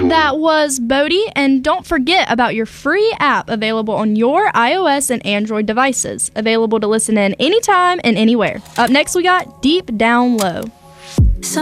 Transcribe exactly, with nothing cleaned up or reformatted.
That was Bodie, and don't forget about your free app available on your iOS and Android devices. Available to listen in anytime and anywhere. Up next, we got Deep Down Low.